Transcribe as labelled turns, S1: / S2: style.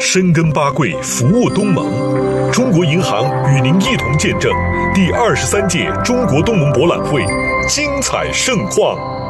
S1: 深耕八桂，服务东盟。中国银行与您一同见证第23届中国东盟博览会精彩盛况。